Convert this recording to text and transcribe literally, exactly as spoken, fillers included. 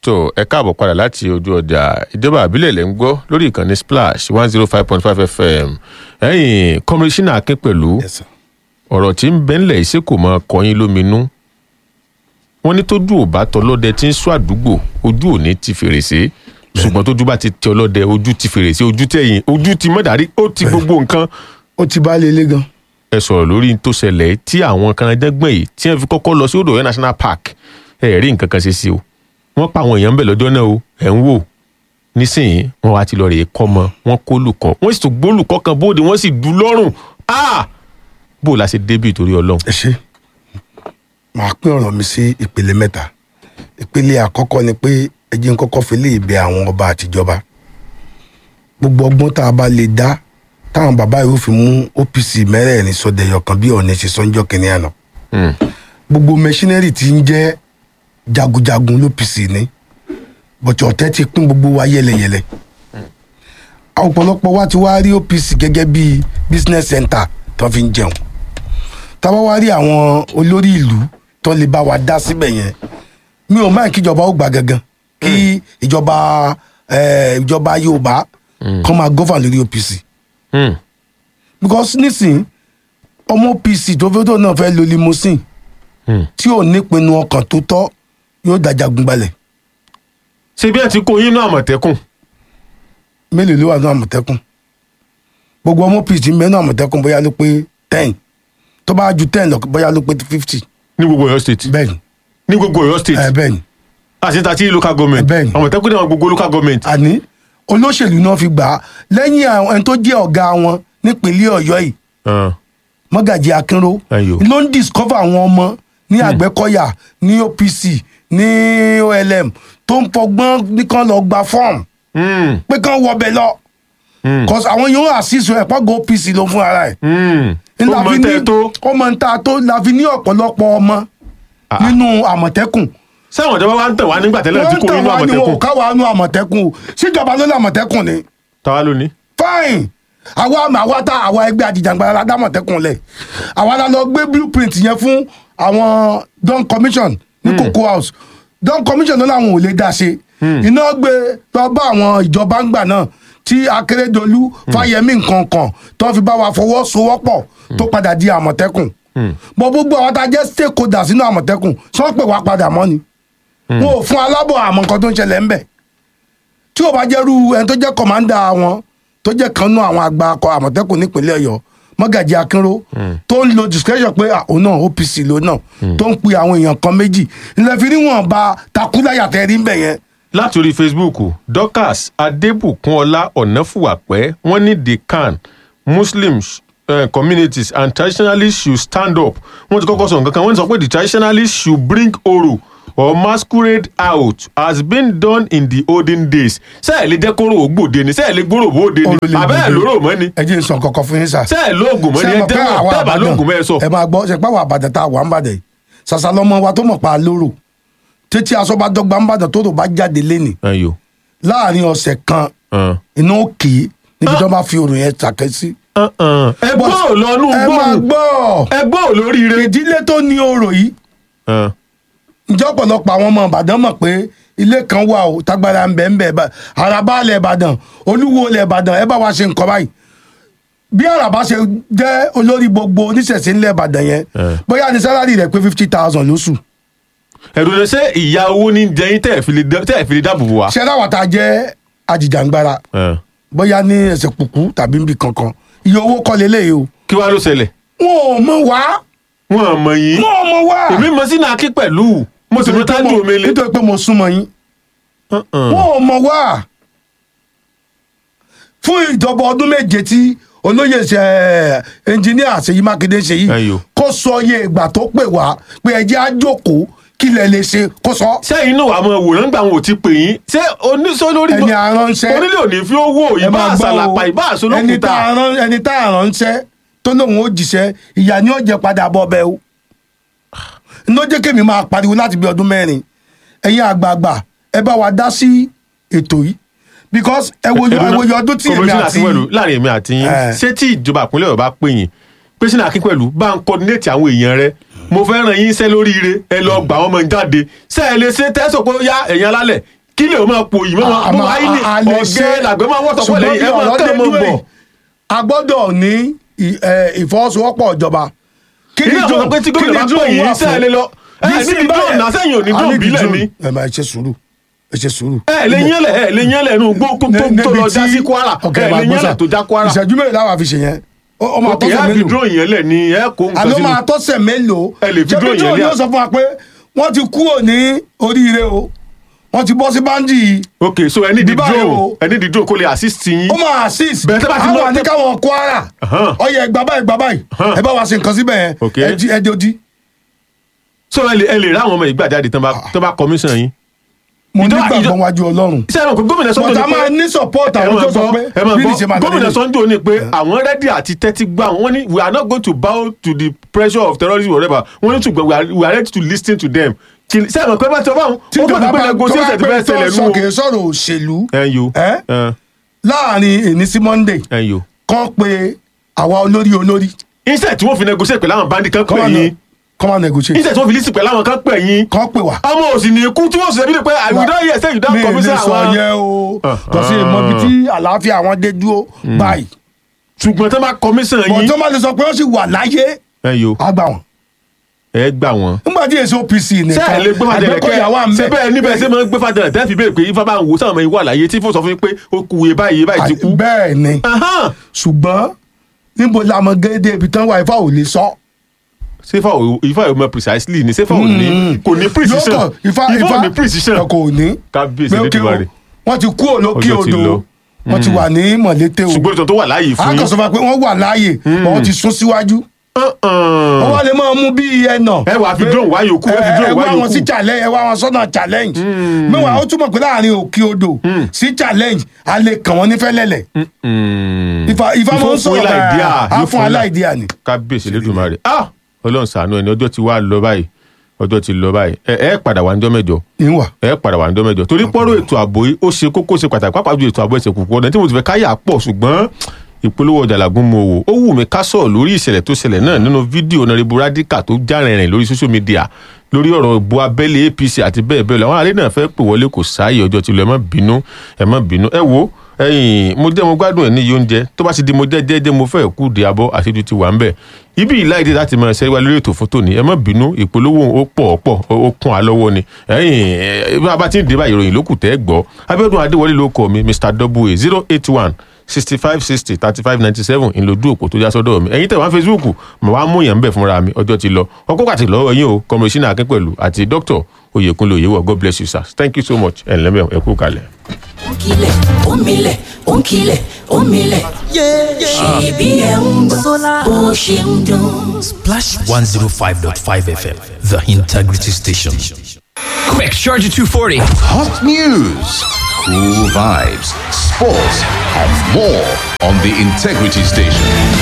tó ẹ káàbọ̀ padà láti ojú ọjà ìjọba àbílẹ̀ lẹ́ ń gbọ́ lórí ìkànnì splash one zero five point five fm ẹ̀yìn kọmíṣínà Akin pẹ̀lú ọ̀rọ̀ tí ń bẹ́ńlẹ̀ ìṣe kò mọ kọyín lóminú wọ́n ní tójú ò bá tọlọ́dẹ tí ń sọ àdúgbò ojú ò ní ti fèrèsé ṣùgbọ́n tójú bá ti tẹ ọlọ́dẹ ojú ti fèrèsé ojú tẹ̀yìn ojú ti mọ́dàrí ó ti gbogbo nǹkan. ó ti bá lélẹ̀ gan. ẹ sọ̀rọ̀ lórí tó ṣẹlẹ̀ tí àwọn kanadẹ́gbọ̀n yìí tí wọ́n fi kọ́kọ́ lọ sí odò Ọ̀yọ́ national park ẹ̀ rí nǹkan kan ṣe sí o wọ́n pa àwọn èèyàn ń bẹ̀ lọ́jọ́ náà o ẹ̀ ń wò nísìnyí wọ́n wá ti lọ rèé kọ́ mọ wọ́n kó lùkọ́ wọ́n sì tún gbólùkọ́ kan bóde wọ́n sì dú lọ́rùn ah bó o la ṣe débi ìtorí Ọlọ́run. ẹ ṣe màá pín ọ̀rọ̀ mi sí ìpele mẹ́ta ìpele àkọ́kọ́ ni pé ẹ jẹ́ n kọ́kọ́ fi lè bẹ àwọn ọba àtijọba gbogbo ọgbọ́n tá a bá lè dá táwọn bàbá yóò fi mú O P C mẹ́rẹ̀ẹ̀rin sọdẹ̀yọ̀ kan bí ọ̀nà ṣe sọ́njọ́ kìnìún àná gbogbo mẹṣínẹ́rì tí ń jẹ́ jagunjagun ló P C ní bọ̀tí ọ̀tẹ̀ ti pín gbogbo wa yẹlẹyẹlẹ ọ̀pọ̀lọpọ̀ wa ti wá rí O P C gẹ́gẹ́ bí business center tó fi ń jẹun táwa wá rí àwọn olórí ìlú tó lè bá wa dá síbẹ̀ yẹn mi ò máa kíjọba ó gbà gangan kí ìjọba ìjọba Yorùbá kọ́ máa gọ́fà lórí O P C because nísìn ọmọ O P C tó fẹ́ tó náà fẹ́ lo limousine tí ò nípinnu ọkàn tó tọ́ yóò dájagun gbalẹ̀. ṣé bí ẹ ti kó yín ní Àmọ̀tẹ́kùn. mélòó ló wà ní Àmọ̀tẹ́kùn gbogbo ọmọ O P C ń bẹ ní Àmọ̀tẹ́kùn bóyá ló pé ten tó bá ju ten lọ bóyá ló pé fifty. ní gbogbo Ọ̀yọ́ state. bẹ́ẹ̀ni. ní gbogbo Ọ̀yọ́ state. ẹ bẹ́ẹ̀ni. àṣetà tí local government. bẹ́ẹ̀ni. Àmọ̀tẹ́kùn náà gbogbo local government. àní olóṣèlú náà fi gbà á lẹ́yìn àwọn ẹni tó jẹ́ ọ̀gá wọn nípínlẹ̀ Ọ̀yọ́ yìí Mọ́gàjí Akínró ló ń discover àwọn ọmọ ní Àgbẹ̀kọ̀yà ní O P C ní O L M tó ń fọgbọ́n nìkan lọ gba fọ́ọ̀mù pé kán wọbẹ̀ lọ cause àwọn yóò assist ẹ̀ pọ́gọ́ O P C ló fún ara ẹ̀ ó mọ tẹ́ tó ó mọ ta tó la fi ní ọ̀pọ̀lọpọ̀ ọmọ nínú Àmọ̀tẹ́kùn. sẹ́wọ̀n ìjọba wa ń tẹ̀ wá nígbà tẹ́lẹ̀ tí kò nínú Àmọ̀tẹ́kùn. wọ́n ń tẹ̀ wá ní káwa nínú Àmọ̀tẹ́kùn síjọba ló ní Àmọ̀tẹ́kùn ni. táwa ló ní. fine àwa àwa tá àwa ẹgbẹ́ Àjìjàngbara la dá Àmọ̀tẹ́kùn lẹ̀ àwa la lọ gbé blueprint yẹn fún àwọn Dawn commission ní Cocoa House Dawn commission ló làwọn ò lè dá ṣe iná gbé lọ bá àwọn ìjọba ń gbà náà tí Akérédolú Fáyẹmí nǹkankan tó fi bá wa fọwọ́sowọ́pọ̀ tó padà di Àmọ̀tẹ́kùn bọ́ gbogbo àwọn tá a jẹ́ stakeholders sínú Àmọ̀tẹ́kùn sọ pé wàá padà mọ́ ni wọn ò fún alábọ̀ àmọ́ nǹkan tó ń ṣẹlẹ̀ ńbẹ̀ tí ò bá jẹ́rú ẹni tó jẹ́ kọ̀mándà wọn tó jẹ́ kan nú àwọn àgbà akọ Àmọ̀tẹ́kùn nípínlẹ̀ Ọ̀yọ́ Mọ́gàjí Akínró tó ń lo discretion pé òun náà O P C ló náà tó ń pe àwọn èèyàn kan méjì ilẹ̀ fi níwọ̀n ba takúláyà tẹ́ rí ńbẹ̀ yẹn. láti orí Facebook Dorcas Adébùkúnọlá Ọ̀nàfùwàpẹ́ wọ́n ní they can Muslims uh, communities and traditionalists should stand up wọ́n ti kọ́kọ́ sọ nǹkan kan wọ́n ti sọ pé the traditionalists should bring oro or masquerade out has been done in the olden days. sẹ́ẹ̀ lè dẹ́kọ́rò ògbòde ni sẹ́ẹ̀ lè gbòrò bòde ni àbẹ́ẹ̀ lóró mọ́ ni. ẹ jẹ́ n sọ kọ̀kọ́ fún yín sà. sẹ́ẹ̀ lóògùn mọ́ ni ẹ dẹ́wọ̀n tẹ́ẹ̀bà lóògùn mọ́ ẹ sọ. ẹ máa gbọ́ ṣe pé àwọn àbàdàn tá a wà ń bàdàn yìí ṣàṣà lọmọ wa tó mọ̀ pa lóró títí aṣọ bá dọ́gba ń bàdàn tó rò bá jáde léni láàrin ọ̀sẹ̀ kan iná òkè níbi tó bá fi òrùn yẹn tàkẹ́ sí. ẹ gbọ́ lọ́nù gbọ́ ẹ gbọ́ lóríire. ìdílé tó ní orò yìí ǹjẹ́ ọ̀pọ̀lọpọ̀ àwọn ọmọ Ìbàdàn mọ̀ pé ilé kan wà ó tágbára ń bẹ̀ ń bẹ̀ Àràbá ilẹ̀ Ìbàdàn Olúwo ilẹ̀ Ìbàdàn ẹ bá wa ṣe nǹkan báyìí bí Àràbá ṣe jẹ́ olórí gbogbo oníṣẹ̀ṣe ńlẹ̀ Ìbàdàn yẹn bóyá ní sálárì rẹ̀ pé fifty thousand lóṣù. ẹ̀rù lè ṣe ìyá owó ní jẹyìn tẹ́ ẹ̀ fi lè dáàbò bò wá. ṣé láwọn tá a jẹ́ Àjìjàngbara bóyá ní ẹsẹ̀ kùkú tàbí níbi kankan iye owó kọ́ lélẹ́yìí o. kí wàá ló ṣẹlẹ̀. wọn ò mọ̀ wá. wọn ò mọ̀ yín. wọn ò mọ̀ wá. èmi mọ̀ sínú Akin pẹ̀lú mo sì mú tájú omi lé. nítorí pé mo súnmọ́ yín. wọn ò mọ̀ wá. fún ìjọba ọdún méje tí olóyè ṣe ẹnjìníà Ṣèyí Mákindé ṣe yìí kó sọ iye ìgbà tó pè wá pé ẹ jẹ́ á jókòó kí lẹ lè ṣe kó sọ. ṣé inú àwọn òwòrán gbà wọn ò ti pè yín ṣé oníṣó lórí ẹni aránṣẹ́ onílé ò ní fi owó ìbá àṣàlàpà ìbá àṣolókùtà. ẹni tá aránṣẹ́ tó lóun ó jíṣẹ́ ìyá ni ó jẹ padà bọ́ bẹ́ẹ̀ o. ló jẹ́ kémi máa pariwo láti bí ọdún mẹ́rin ẹ̀yin àgbààgbà ẹ bá wa dá sí ètò yìí because ẹ wo yọ ọdún tí èmi àti láàrin èmi àti yín ṣé tí ìjọba ìpínlẹ̀ Ọ̀yọ́ bá pè yín pé sínú Akin pẹ̀lú bá ń coordinate àwọn èèyàn rẹ mo fẹ́ ràn yín iṣẹ́ lórí ire ẹ lọ gbà wọ́n mọ̀ jáde ṣé ẹ lè ṣe tẹ́sán pé ó yá ẹ̀yin alálẹ̀ kí lè o máa pò yìí mọ́ mọ́ ayé ní ọ̀gẹ́ làgbẹ́ máa wọ́tọ̀ pọ̀ lẹ́yìn ẹ máa kàn mọ́ bọ̀. a gbọ́dọ̀ ní ìfọwọ́sowọ́pọ̀ ìjọba. kí ni àwọn pé tí gómìnà bá pè yín sẹ́ẹ̀ lé lọ ẹ níbi drone náà sẹ́yìn ò ní drone bílẹ̀ ni. ẹ máa ṣe sùúrù ẹ ṣe sùúrù. ẹ lè yẹlẹ ẹ lè yẹlẹ nù gbó tó lọ já sí Kwara ẹ lè yẹlẹ tó já Kwara. ìṣẹ́jú mélòó làwọn àfi ṣe yẹn. ó máa tọ́sẹ̀ mélòó. òkè á fi drone yẹn lẹ̀ ni ẹ kó nǹkan sínú. àlọ́ máa tọ́sẹ̀ mélòó. ẹ lè fi drone yẹn lẹ̀. ṣé bí drone yóò sọ fún wa pé wọ́n ti kúrò ní oríire o wọ́n ti bọ́ sí báńdì. ok so ẹni di drone ẹni di drone kó lè assist yín. ó máa assist. bẹ́ẹ̀ tẹ́ bá ti mọ àwọn àníkàwọn Kwara ọyẹ ẹgbà báyìí ẹgbà báyìí ẹ bá wa ṣe nǹkan síbẹ̀ yẹn ẹ dodi. so ẹ lè ẹ lè rá àwọn ọmọ ìgbà jáde tán bá commission yín. mo ní gbàgbọ́ wájú Ọlọ́run. ṣé ẹ mọ̀ pé gómìnà sọ́dọ̀ ni pé bọ̀dá máa ní support àwọn tó sọ pé bí ní ṣe máa gbọ́ gómìnà sọ́dọ̀ ni pé àwọn rẹ́dí àti tẹ́tí gbà wọ́n ní we are not going to bow to the pressure of terrorism or whatever wọ́n ní ṣùgbọ́n we are we are ready to listen to them. ṣé ẹ mọ̀ pé bá ti ọba àwọn ó fọ́n ti pé negotiation ti fẹ́ ṣẹlẹ̀ nù. kì í sọ̀rọ̀ òṣèlú ẹ̀yọ láàrin èní sí Monday ẹ̀yọ kàn pé àwa olórí olórí. instead tí wọ́n fi negotiate pẹ̀lú àwọn bandi kan pè yín come on negotiate. instead tí wọ́n fi lisi pẹ̀lú àwọn kan pè yín. kàn pè wá. ọmọ òsì ní ikú tí wọ́n sọ bí pé I will not hear say you don commission àwọn. mi ò lè sọ yẹ o kò sí ìmọ̀ ibi tí àlàáfíà wọn dé dúró báyìí. ṣùgbọ́n tó máa commission yín. bọ̀ tó máa lè sọ pé ó sì wà láyé. ẹ̀yọ á gbà wọ́n. ẹ gbà wọn. nígbà tí èso O P C nìkan sẹ́ẹ̀ lè gbé fàdé rẹ̀ kẹ́ ṣé bẹ́ẹ̀ níbẹ̀ ṣé máa ń gbé fàdé rẹ̀ tẹ́ fi béèrè pé ifá bá ń wo sáwọn ọmọ yìí wà láyé tí fò sọ fún yín pé ó kú iye báyìí iye báyìí ti kú. bẹ́ẹ̀ ni ṣùgbọ́n níbo la mọ gédé ibi tán wà ifá ò lè sọ. ṣé ifá ò ifá ò mọ precisely ni ṣé ifá ò ní kò ní precision ifá ò ní precision kò ní. kábíyèsí lè dùn wárí. wọ́n ti kú òlókè odò wọ́n ti wà ní mọ̀lété o. ṣùgbọ́n ìtàn tó wà láàyè fún yín. a kàn sọ fún wa pé wọ́n wà láàyè wọ́n ti sún síwájú. wọ́n wá lè máa mú bí ẹnà. ẹ wà fi drone wá yòókù ẹ fi drone wá ẹ wá yòókù. wọn sí challenge ẹ wá wọn sọ́nà challenge. mẹ́wàá ó túmọ̀ pé láàrin òkè odò sí challenge a lè kàn wọ́n ní fẹ́lẹ́lẹ̀. ìfà ìfà máa ń sọ̀rọ̀ báyà á fún aláìdíà ni. kábíyèsí lẹ́dùnmáre ah ọlọ́run ṣàánú ẹni ọjọ́ ti wá lọ báyìí ọjọ́ ti lọ báyìí ẹ ẹ padà wá níjọ́ mẹ́jọ. ìwà ẹ padà wá níjọ́ mẹ́jọ torí pọ́rọ̀ ètò ààbò yìí ó ṣe kókó ṣe pàtàkì pàápàá ju ètò ààbò ẹ̀sẹ̀ kùkù ọ̀dọ̀ tí mo ti fẹ́ káyà pọ̀ ṣùgbọ́n ìpolówó ọjà làgún mo wò ó wù mí ká sọ̀rọ̀ lórí ìṣẹ̀lẹ̀ tó ṣẹlẹ̀ náà nínú fídíò Honorable Radical tó já rìnrìn lórí social media lórí ọ̀rọ̀ ìbò abẹ́lé A P C àti bẹ́ẹ̀ bẹ́ẹ̀ lọ àwọn àlẹ́ náà fẹ́ pè wọlé kò sáàyè ọjọ́ tí lọ ẹ má bínú ẹ má bínú ẹ wo ẹ̀yin mo jẹ́ mo gbádùn ẹ̀ ní iye oúnjẹ tó bá ti di mo jẹ́ jẹ́jẹ́ mo fẹ́ kú di abọ́ àṣejù ti wà ń bẹ̀ ibi ìláìdí láti máa ṣẹ́wá lórí ètò fótó ni ẹ má bínú ìpolówó ó pọ̀ pọ̀ ó kún á lọ́wọ́ ni ẹ̀yin bá a bá ti ń dé báyìí ìròyìn lókù tẹ́ gbọ́ Abíọ́dún Adéwọlé ló kọ mi Mr Double A zero eight one sixty five sixty thirty five ninety seven ìlòdù òpó tó já sọ́dọ̀ mi ẹ̀yin tẹ̀ wá Facebook mo wá mú yẹn ń bẹ̀ fúnra mi ọjọ́ ti lọ ọkọ̀ pàtàkì lọ́wọ́ yín o Kọmíṣínà Akínpẹ̀lú àti Dr Oyèkúnlé Oyèwọ̀ God bless you sir thank you so much ẹ̀ ǹlẹ́mẹ̀ ẹ kú kalẹ̀. Onkile, omile, onkile, omile. Ṣèbí ẹ̀ ń gbọ́ bó ṣe ń dún. Splash one oh five point five F M, the integrity station. Quick, charge at two forty. Hot news, cool vibes, sports, and more on the Integrity Station.